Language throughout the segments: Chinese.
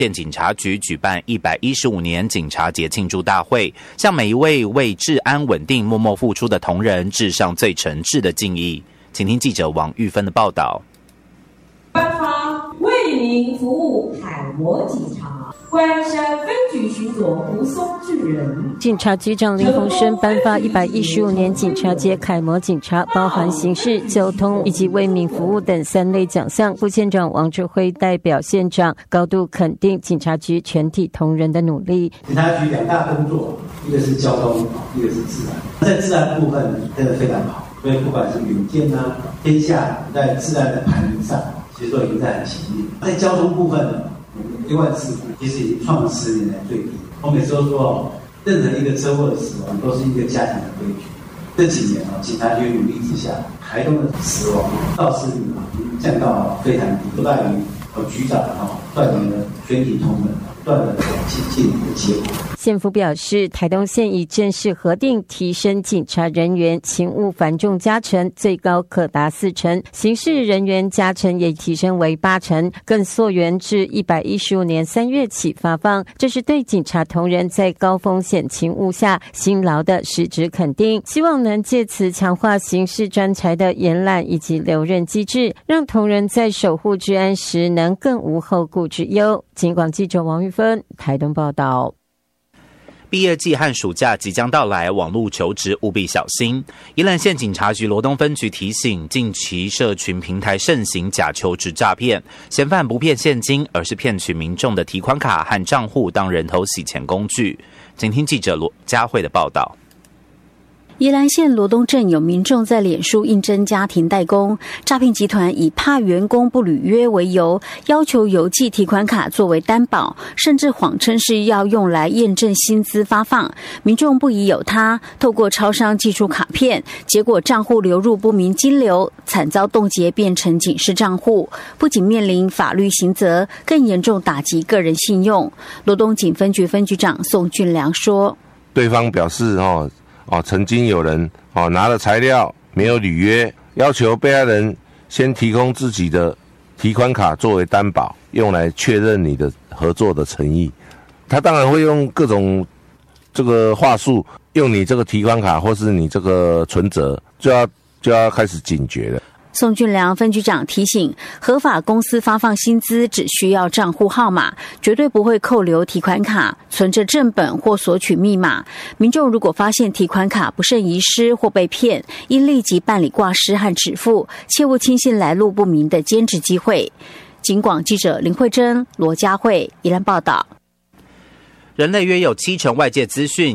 县警察局举办115年警察节庆祝大会，向每一位为治安稳定默默付出的同仁致上最诚挚的敬意。请听记者王玉芬的报道。 颁发为民服务楷模警察，关山分局巡佐胡松志人。 警察局长林鸿生颁发115年警察节楷模警察，包含刑事、交通以及为民服务等3类奖项。副县长王志辉代表县长高度肯定警察局全体同仁的努力。 警察局2大工作，一个是交通，一个是治安。在治安部分真的非常好，所以不管是远见啊、天下，在治安的排名上，其实都已经在很前面。在交通部分，意外事故其实已经创了10年来最低。我每次都说，任何一个车祸的死亡都是一个家庭的悲剧。这几年警察局努力之下，台东的死亡肇事率降到非常低，不赖于局长率领的全体同仁不断的精进的结果。 县府表示，台东县已正式核定提升警察人员勤务繁重加成，最高可达4成，刑事人员加成也提升为8成，更溯源至115年3月起发放。这是对警察同仁在高风险勤务下辛劳的实质肯定，希望能借此强化刑事专才的延揽以及留任机制，让同仁在守护治安时能更无后顾之忧。警广记者王玉芬台东报道。 毕业季和暑假即将到来，网络求职务必小心。宜兰县警察局罗东分局提醒，近期社群平台盛行假求职诈骗，嫌犯不骗现金，而是骗取民众的提款卡和账户当人头洗钱工具。请听记者罗佳慧的报道。 宜兰县罗东镇有民众在脸书应征家庭代工，诈骗集团以怕员工不履约为由，要求邮寄提款卡作为担保，甚至谎称是要用来验证薪资发放。民众不疑有他，透过超商寄出卡片，结果账户流入不明金流，惨遭冻结变成警示账户，不仅面临法律刑责，更严重打击个人信用。罗东警分局分局长宋俊良说：“ 对方表示曾经有人拿了材料没有履约，要求被害人先提供自己的提款卡作为担保，用来确认你的合作的诚意。他当然会用各种这个话术，用你这个提款卡或是你这个存折，就要开始警觉了。” 宋俊良分局长提醒，合法公司发放薪资只需要账户号码，绝对不会扣留提款卡、存着正本或索取密码。民众如果发现提款卡不慎遗失或被骗，应立即办理挂失和止付，切勿轻信来路不明的兼职机会。警广记者林慧珍、罗佳慧宜兰报道。 人类约有7成外界资讯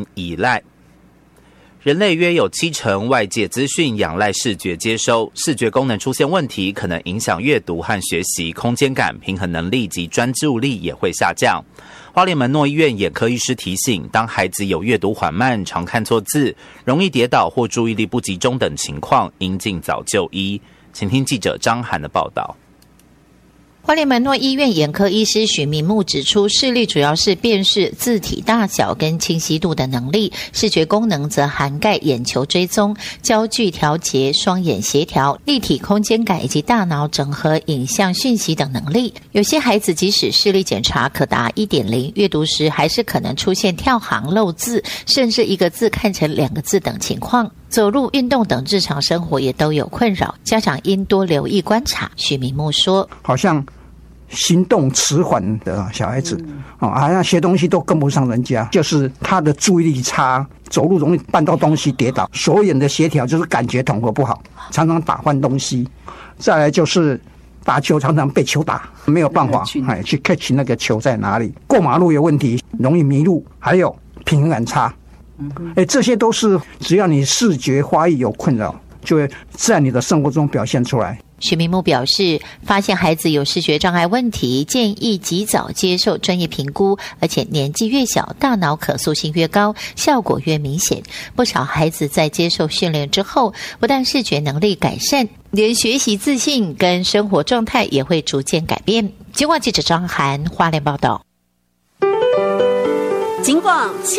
仰赖视觉接收，视觉功能出现问题，可能影响阅读和学习、空间感、平衡能力及专注力也会下降。花莲门诺医院眼科医师提醒，当孩子有阅读缓慢、常看错字、容易跌倒或注意力不集中等情况，应尽早就医。请听记者张涵的报道。 花莲门诺医院眼科医师许明木指出，视力主要是辨识字体大小跟清晰度的能力，视觉功能则涵盖眼球追踪、焦距调节、双眼协调、立体空间感以及大脑整合影像讯息等能力。有些孩子即使视力检查可达 1.0， 阅读时还是可能出现跳行漏字，甚至一个字看成2个字等情况。走路、运动等日常生活也都有困扰，家长应多留意观察。许明木说， 好像行动迟缓的小孩子，好像学东西都跟不上人家，就是他的注意力差，走路容易绊到东西跌倒，手眼的协调就是感觉统合不好，常常打翻东西。再来就是打球常常被球打，没有办法去 catch 那个球在哪里。过马路有问题，容易迷路，还有平衡感差。这些都是只要你视觉发育有困扰，就会在你的生活中表现出来。 许明木表示，发现孩子有视觉障碍问题，建议及早接受专业评估，而且年纪越小，大脑可塑性越高，效果越明显。不少孩子在接受训练之后，不但视觉能力改善，连学习自信跟生活状态也会逐渐改变。警广记者张涵花莲报道。 警广